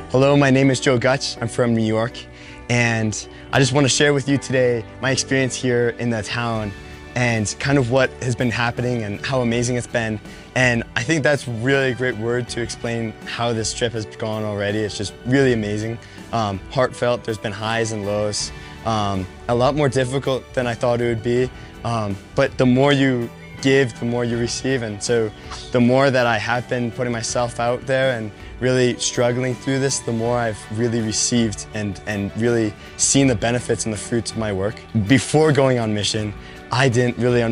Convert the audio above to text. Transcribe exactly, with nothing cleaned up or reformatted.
Hello, my name is Joe Gutch. I'm from New York, and I just want to share with you today my experience here in the town and kind of what has been happening and how amazing it's been. And I think that's really a great word to explain how this trip has gone already. It's just really amazing, um, heartfelt. There's been highs and lows, um, a lot more difficult than I thought it would be. Um, but the more you give, the more you receive, and so the more that I have been putting myself out there and really struggling through this, the more I've really received and, and really seen the benefits and the fruits of my work. Before going on mission, I didn't really understand